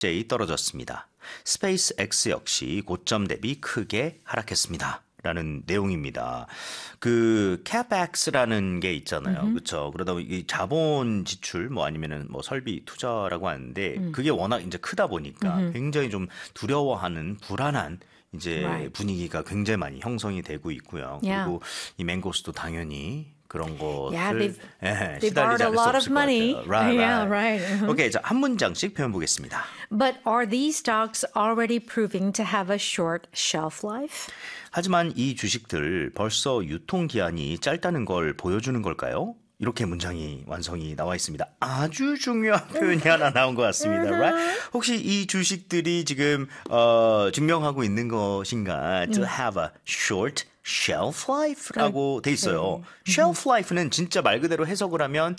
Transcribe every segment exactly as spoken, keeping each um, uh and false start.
떨어졌습니다. 스페이스X 역시 고점 대비 크게 하락했습니다. 라는 내용입니다. 그 캐펙스라는 게 있잖아요. mm-hmm. 그렇죠. 그러다 보니 이 자본 지출 뭐 아니면은 뭐 설비 투자라고 하는데 mm. 그게 워낙 이제 크다 보니까 mm-hmm. 굉장히 좀 두려워하는 불안한 이제 right. 분위기가 굉장히 많이 형성이 되고 있고요. Yeah. 그리고 이 맹고스도 당연히 그런 것을 yeah, they've, 예, they've 시달리지 않을 수 없을 것 같아요. Right, yeah, right. right. 오케이, 자, 한 문장씩 표현 보겠습니다. But are these stocks already proving to have a short shelf life? 하지만 이 주식들 벌써 유통기한이 짧다는 걸 보여주는 걸까요? 이렇게 문장이 완성이 나와 있습니다. 아주 중요한 표현이 하나 나온 것 같습니다. Right? 혹시 이 주식들이 지금 어, 증명하고 있는 것인가? To have a short shelf life라고 돼 있어요. shelf life는 진짜 말 그대로 해석을 하면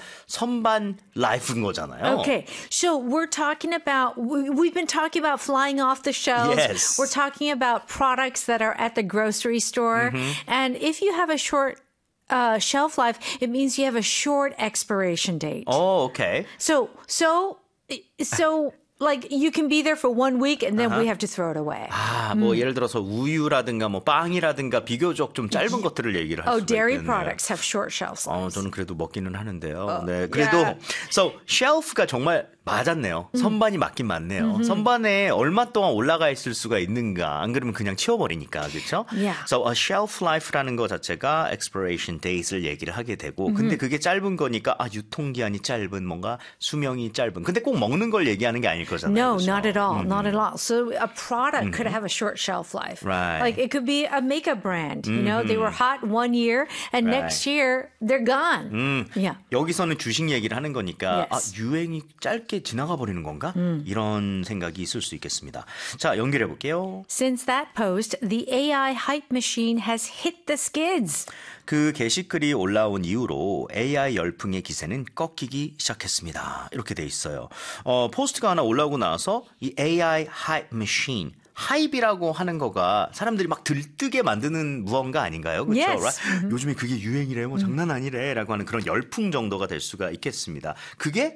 선반 life인 거잖아요. Okay, so we're talking about, we've been talking about flying off the shelves. Yes. We're talking about products that are at the grocery store. Mm-hmm. And if you have a short uh, shelf life, it means you have a short expiration date. Oh, okay. So, so, so... Like you can be there for one week and then uh-huh. we have to throw it away. 아, 뭐 음. 예를 들어서 우유라든가 뭐 빵이라든가 비교적 좀 짧은 것들을 얘기를 할 oh, 수가 dairy 있겠네요. products have short shelf lives. 어, 저는 그래도 먹기는 하는데요. 어, 네, 그래도 yeah. so shelf가 정말 맞았네요. 음. 선반이 맞긴 맞네요. 음. 선반에 얼마 동안 올라가 있을 수가 있는가? 안 그러면 그냥 치워버리니까, 그렇죠? Yeah. So a shelf life라는 거 자체가 expiration date를 얘기를 하게 되고, 음. 근데 그게 짧은 거니까 아 유통기한이 짧은 뭔가 수명이 짧은. 근데 꼭 먹는 걸 얘기하는 게 아닐 거잖아요. No, 그렇죠? not at all, 음. not at all. So a product 음. could have a short shelf life. Right. Like it could be a makeup brand. You know, they were hot one year and right. next year they're gone. 음. Yeah. 여기서는 주식 얘기를 하는 거니까 Yes. 아, 유행이 짧게 지나가 버리는 건가? 음. 이런 생각이 있을 수 있겠습니다. 자, 연결해 볼게요. Since that post, the A I hype machine has hit the skids. 그 게시글이 올라온 이후로 에이아이 열풍의 기세는 꺾이기 시작했습니다. 이렇게 돼 있어요. 어, 포스트가 하나 올라오고 나서 이 에이아이 hype machine 하이브라고 하는 거가 사람들이 막 들뜨게 만드는 무언가 아닌가요? 그렇죠? Yes. Right? Mm-hmm. 요즘에 그게 유행이래, 뭐 장난 아니래 라고 하는 그런 열풍 정도가 될 수가 있겠습니다. 그게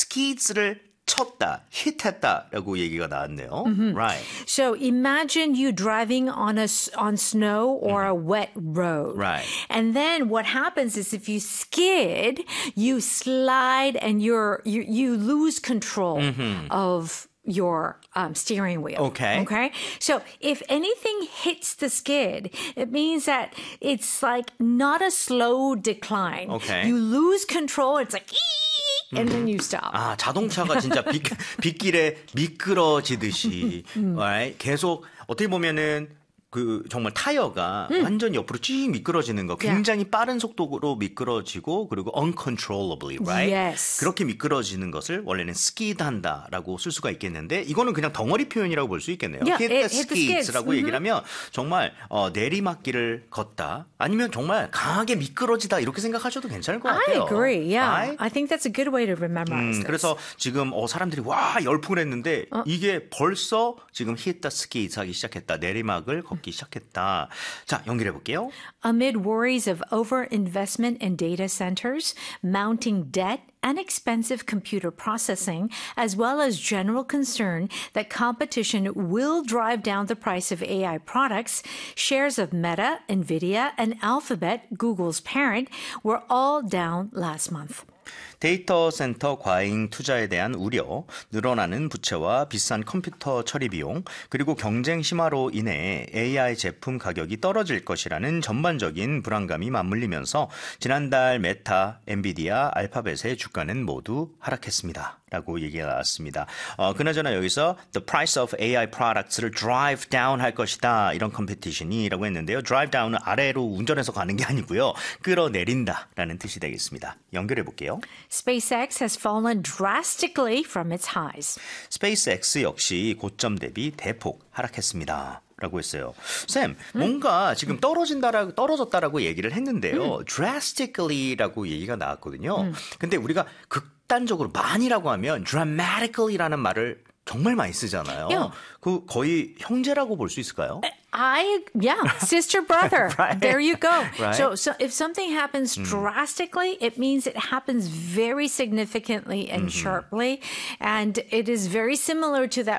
skids를 쳤다, hit했다라고 얘기가 나왔네요. Mm-hmm. Right. So imagine you driving on a on snow or mm-hmm. a wet road. Right. And then what happens is if you skid, you slide and you're you you lose control mm-hmm. of your um, steering wheel. Okay. Okay. So if anything hits the skid, it means that it's like not a slow decline. Okay. You lose control. It's like and then you stop. 아, 자동차가 진짜 빗, 빗길에 미끄러지듯이 right? 계속 어떻게 보면은 그 정말 타이어가 음. 완전 옆으로 쭉 미끄러지는 거 굉장히 yeah. 빠른 속도로 미끄러지고 그리고 uncontrollably, right? Yes. 그렇게 미끄러지는 것을 원래는 skid한다라고 쓸 수가 있겠는데 이거는 그냥 덩어리 표현이라고 볼 수 있겠네요. Yeah, hit it, the skids라고 mm-hmm. 얘기를 하면 정말 어, 내리막길을 걷다 아니면 정말 강하게 미끄러지다 이렇게 생각하셔도 괜찮을 것 같아요. I agree. Yeah. Right? I think that's a good way to remember 음, 그래서 지금 어, 사람들이 와 열풍을 했는데 어? 이게 벌써 지금 hit the skids 하기 시작했다. 내리막을 걷기 시작했다. 자, 연결해 볼게요. Amid worries of overinvestment in data centers, mounting debt, and expensive computer processing, as well as general concern that competition will drive down the price of A I products, shares of Meta, Nvidia, and Alphabet, Google's parent, were all down last month. 데이터 센터 과잉 투자에 대한 우려, 늘어나는 부채와 비싼 컴퓨터 처리 비용, 그리고 경쟁 심화로 인해 에이아이 제품 가격이 떨어질 것이라는 전반적인 불안감이 맞물리면서 지난달 메타, 엔비디아, 알파벳의 주가는 모두 하락했습니다. 라고 얘기가 나왔습니다. 어, 그나저나 여기서 the price of 에이아이 products를 drive down 할 것이다. 이런 컴피티션이라고 했는데요. drive down은 아래로 운전해서 가는 게 아니고요. 끌어내린다 라는 뜻이 되겠습니다. 연결해 볼게요. SpaceX has fallen drastically from its highs. 스페이스X 역시 고점 대비 대폭 하락했습니다. 라고 했어요. 쌤, 뭔가 지금 떨어진다라고, 떨어졌다라고 얘기를 했는데요. 음. drastically라고 얘기가 나왔거든요. 음. 근데 우리가 극단적으로 많이라고 하면 dramatically라는 말을 정말 많이 쓰잖아요. 야. 그 거의 형제라고 볼 수 있을까요? I, yeah, sister, brother. Right. There you go. Right. So, so if something happens drastically, it means it happens very significantly and sharply. And it is very similar to that